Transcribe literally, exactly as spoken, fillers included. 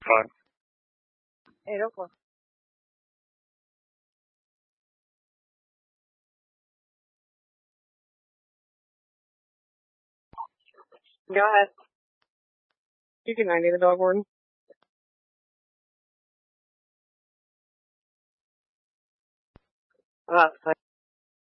fine. eight oh four. Go ahead. You can ninety the dog warden. Ah,